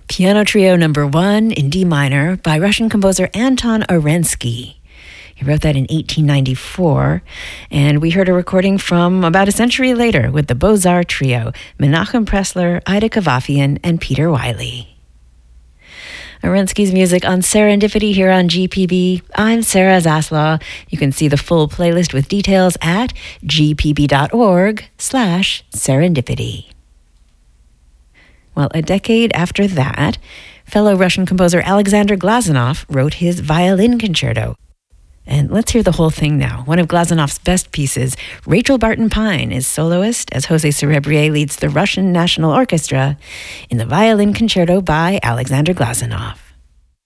Piano Trio Number 1 in D minor by Russian composer Anton Arensky. He wrote that in 1894, and we heard a recording from about a century later with the Beaux-Arts Trio, Menachem Pressler, Ida Kavafian, and Peter Wiley. Arensky's music on Serendipity here on GPB. I'm Sarah Zaslaw. You can see the full playlist with details at gpb.org/serendipity. Well, a decade after that, fellow Russian composer Alexander Glazunov wrote his Violin Concerto. And let's hear the whole thing now. One of Glazunov's best pieces, Rachel Barton Pine is soloist as Jose Cerebrier leads the Russian National Orchestra in the Violin Concerto by Alexander Glazunov.